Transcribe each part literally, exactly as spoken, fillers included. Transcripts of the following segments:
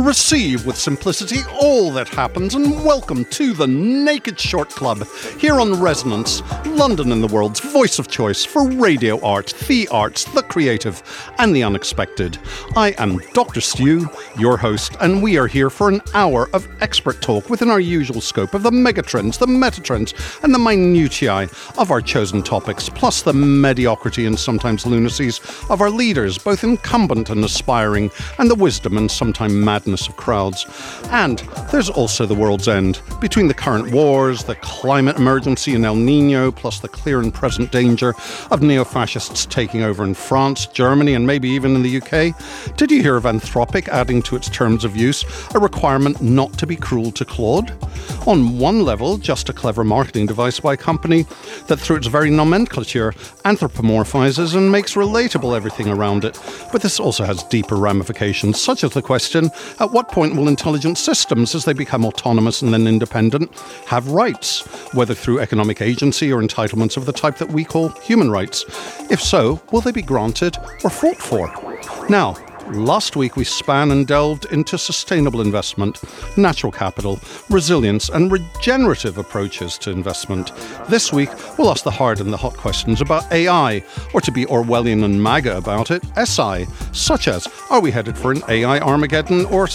Receive with simplicity all that happens and welcome to the Naked Short Club here on Resonance, London and the world's voice of choice for radio art, the arts, the creative and the unexpected. I am Doctor Stu, your host, and we are here for an hour of expert talk within our usual scope of the megatrends, the metatrends and the minutiae of our chosen topics, plus the mediocrity and sometimes lunacies of our leaders, both incumbent and aspiring, and the wisdom and sometimes madness of crowds. And there's also the world's end, between the current wars, the climate emergency in El Nino, plus the clear and present danger of neo-fascists taking over in France, Germany, and maybe even in the U K. Did you hear of Anthropic adding to its terms of use a requirement not to be cruel to Claude? On one level, just a clever marketing device by a company that through its very nomenclature anthropomorphizes and makes relatable everything around it. But this also has deeper ramifications, such as the question, at what point will intelligent systems, as they become autonomous and then independent, have rights, whether through economic agency or entitlements of the type that we call human rights? If so, will they be granted or fought for? Now, last week we span and delved into sustainable investment, natural capital, resilience and regenerative approaches to investment. This week we'll ask the hard and the hot questions about A I, or to be Orwellian and MAGA about it, S I, such as, are we headed for an A I Armageddon or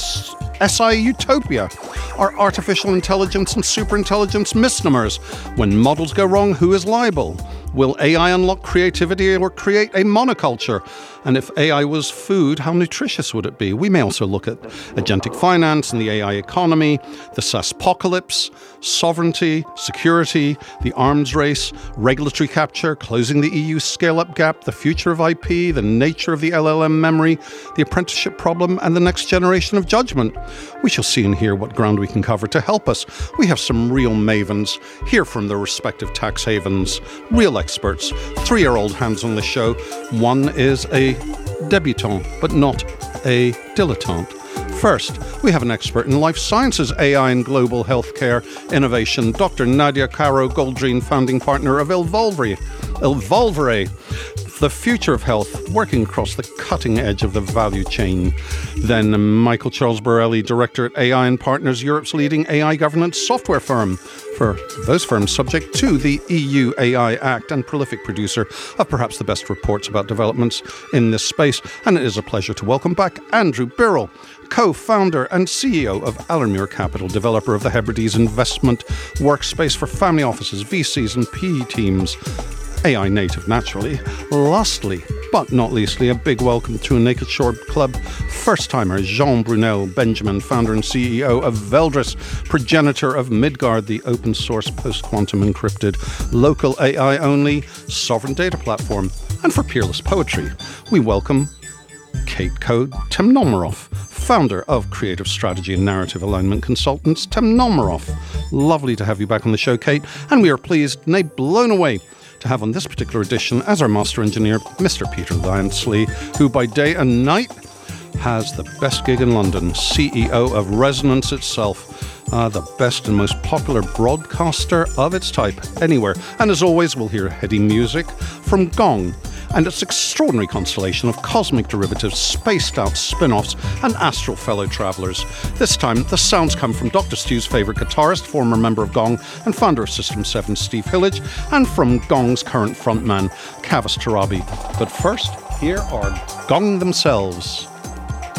S I utopia? Are artificial intelligence and superintelligence misnomers? When models go wrong, who is liable? Will A I unlock creativity or create a monoculture? And if A I was food, how nutritious would it be? We may also look at agentic finance and the A I economy, the SaaSpocalypse, sovereignty, security, the arms race, regulatory capture, closing the E U scale-up gap, the future of I P, the nature of the L L M memory, the apprenticeship problem, and the next generation of judgment. We shall see and hear what ground we can cover to help us. We have some real mavens, hear from their respective tax havens, real experts, three-year-old hands on the show. One is a debutante, but not a dilettante. First, we have an expert in life sciences, A I and global healthcare innovation, Doctor Nadia Caro-Goldreen, founding partner of Elvolvere. Elvolvere, the future of health, working across the cutting edge of the value chain. Then Michael Charles Borelli, director at A I and Partners, Europe's leading A I governance software firm, for those firms subject to the E U A I Act, and prolific producer of perhaps the best reports about developments in this space. And it is a pleasure to welcome back Andrew Birrell, co-founder and C E O of Allermuir Capital, developer of the Hebrides investment workspace for family offices, V Cs and P E teams. A I native, naturally. Lastly, but not leastly, a big welcome to a Naked Short Club first-timer, Jean Brunel Benjamin, founder and C E O of Veldris, progenitor of Midgard, the open-source post-quantum encrypted, local A I-only sovereign data platform. And for Peerless Poetry, we welcome Kate Code Temnomaroff, founder of creative strategy and narrative alignment consultants, Temnomaroff. Lovely to have you back on the show, Kate, and we are pleased, nay, blown away, to have on this particular edition as our master engineer, Mister Peter Lansley, who by day and night has the best gig in London, C E O of Resonance itself, uh, the best and most popular broadcaster of its type anywhere. And as always, we'll hear heady music from Gong and its extraordinary constellation of cosmic derivatives, spaced-out spin-offs, and astral fellow travellers. This time, the sounds come from Doctor Stu's favourite guitarist, former member of Gong and founder of System seven, Steve Hillage, and from Gong's current frontman, Kavas Tarabi. But first, here are Gong themselves.